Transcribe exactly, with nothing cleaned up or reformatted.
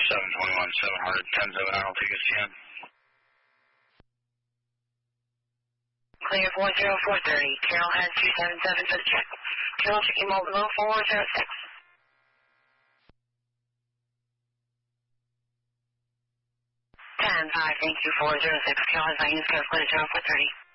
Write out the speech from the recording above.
seven twenty-one, seven hundred, ten seven, Arnold, take us again. Clear four zero four thirty, Carol has two seven seven for the check. Carol checking mode below four zero six. ten five, thank you, four zero six, Carol has my use code, clear zero four thirty.